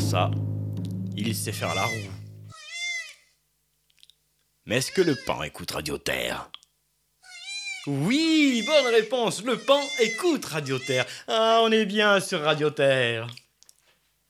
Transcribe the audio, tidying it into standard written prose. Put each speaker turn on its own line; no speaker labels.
ça, il sait faire la roue. Mais est-ce que le paon écoute Radio Terre ? Oui, bonne réponse, le paon écoute Radio Terre. Ah, on est bien sur Radio Terre.